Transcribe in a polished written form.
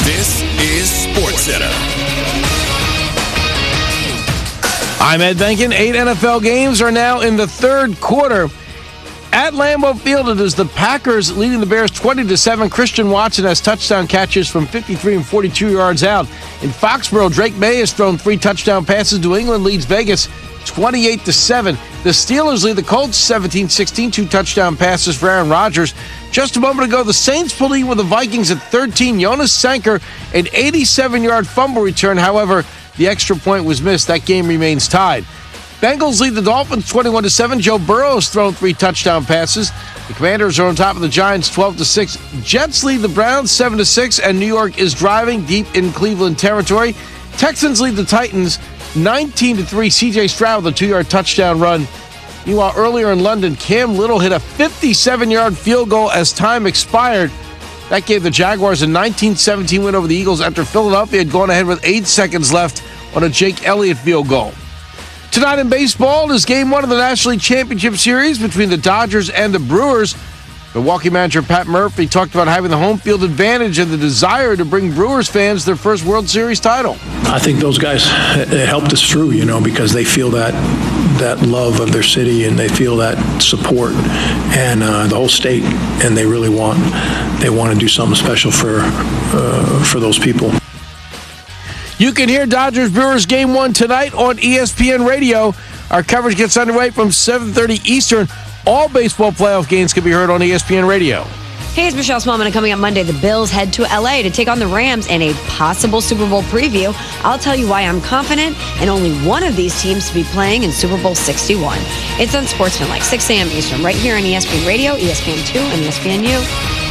This is SportsCenter. I'm Ed Benkin. 8 NFL games are now in the third quarter. At Lambeau Field, it is the Packers leading the Bears 20-7. Christian Watson has touchdown catches from 53 and 42 yards out. In Foxborough, Drake May has thrown 3 touchdown passes. New England leads Vegas 28-7. The Steelers lead the Colts 17-16. 2 touchdown passes for Aaron Rodgers. Just a moment ago, the Saints pulled lead with the Vikings at 13. Jonas Sanker, an 87-yard fumble return. However, the extra point was missed. That game remains tied. Bengals lead the Dolphins 21-7. Joe Burrow has thrown 3 touchdown passes. The Commanders are on top of the Giants 12-6. Jets lead the Browns 7-6, and New York is driving deep in Cleveland territory. Texans lead the Titans 19-3. C.J. Stroud with a 2-yard touchdown run. Meanwhile, earlier in London, Cam Little hit a 57-yard field goal as time expired. That gave the Jaguars a 19-17 win over the Eagles after Philadelphia had gone ahead with 8 seconds left on a Jake Elliott field goal. Tonight in baseball is Game 1 of the National League Championship Series between the Dodgers and the Brewers. Milwaukee manager Pat Murphy talked about having the home field advantage and the desire to bring Brewers fans their first World Series title. I think those guys helped us through, because they feel that love of their city and they feel that support and the whole state, and they really want to do something special for those people. You can hear Dodgers-Brewers Game 1 tonight on ESPN Radio. Our coverage gets underway from 7:30 Eastern. All baseball playoff games can be heard on ESPN Radio. Hey, it's Michelle Smallman, and coming up Monday, the Bills head to L.A. to take on the Rams in a possible Super Bowl preview. I'll tell you why I'm confident in only one of these teams to be playing in Super Bowl 61. It's on SportsCenter, like 6 a.m. Eastern, right here on ESPN Radio, ESPN2, and ESPNU.